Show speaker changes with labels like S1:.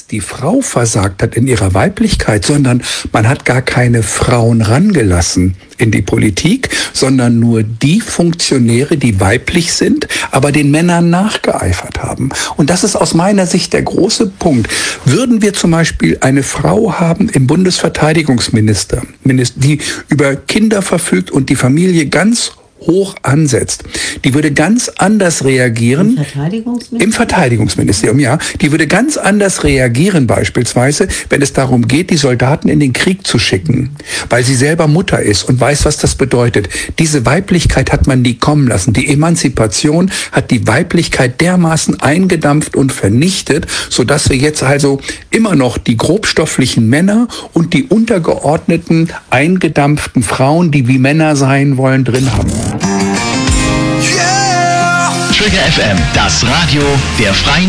S1: dass die Frau versagt hat in ihrer Weiblichkeit, sondern man hat gar keine Frauen rangelassen in die Politik, sondern nur die Funktionäre, die weiblich sind, aber den Männern nachgeeifert haben. Und das ist aus meiner Sicht der große Punkt. Würden wir zum Beispiel eine Frau haben im Bundesverteidigungsminister, die über Kinder verfügt und die Familie ganz hoch ansetzt, die würde ganz anders reagieren. Im Verteidigungsministerium, ja. Die würde ganz anders reagieren beispielsweise, wenn es darum geht, die Soldaten in den Krieg zu schicken, weil sie selber Mutter ist und weiß, was das bedeutet. Diese Weiblichkeit hat man nie kommen lassen. Die Emanzipation hat die Weiblichkeit dermaßen eingedampft und vernichtet, sodass wir jetzt also immer noch die grobstofflichen Männer und die untergeordneten, eingedampften Frauen, die wie Männer sein wollen, drin haben.
S2: Trigger FM, das Radio der Freien